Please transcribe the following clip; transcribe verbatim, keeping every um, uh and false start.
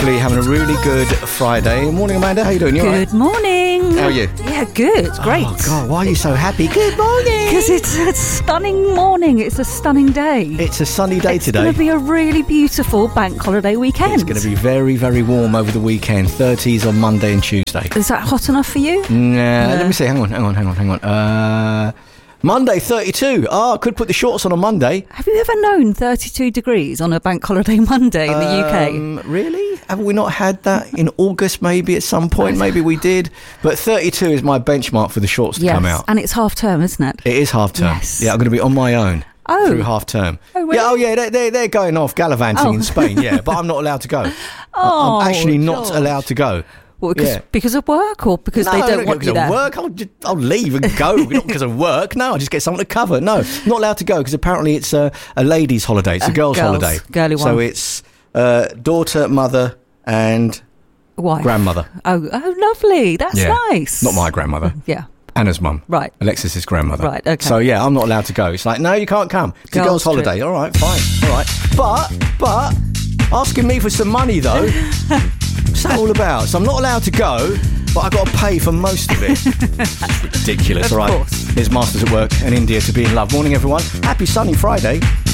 hopefully having a really good Friday. Morning, Amanda. How you doing? You all right? Good morning. How are you? Yeah, good. Great. Oh, God, why are you so happy? Good morning. Because it's a stunning morning. It's a stunning day. It's a sunny day it's today. It's going to be a really beautiful bank holiday weekend. It's going to be very, very warm over the weekend. thirties on Monday and Tuesday. Is that hot enough for you? Nah, no. Let me see. Hang on, hang on, hang on, hang on. Uh... Monday, thirty-two. Oh, I could put the shorts on on Monday. Have you ever known thirty-two degrees on a bank holiday Monday in the um, U K? Really? Have we not had that in August maybe at some point? Maybe we did. But thirty-two is my benchmark for the shorts to yes, come out. And it's half term, isn't it? It is half term. Yes. Yeah, I'm going to be on my own. Oh. Through half term. Oh, really? Yeah, oh yeah, they're, they're, they're going off gallivanting oh. in Spain, yeah, but I'm not allowed to go. Oh, I'm actually not George. allowed to go. Well, because, yeah. because of work or because no, they don't not want because you of there? work. I'll, just, I'll leave and go. Not because of work. No, I'll just get someone to cover. No, not allowed to go because apparently it's a, a ladies' holiday. It's a Uh, girls' girls, holiday. girly one. So it's uh, daughter, mother and Wife. grandmother. Oh, oh, lovely. That's yeah. nice. Not my grandmother. Yeah. Anna's mum. Right. Alexis's grandmother. Right, okay. So, yeah, I'm not allowed to go. It's like, no, you can't come. It's Girls' a girls' trip. holiday. All right, fine. All right. But, but, asking me for some money, though, what's that all about? So I'm not allowed to go, but I've got to pay for most of it. It's ridiculous. Of All right. course. Here's Masters at Work and India to Be in Love. Morning, everyone. Happy sunny Friday.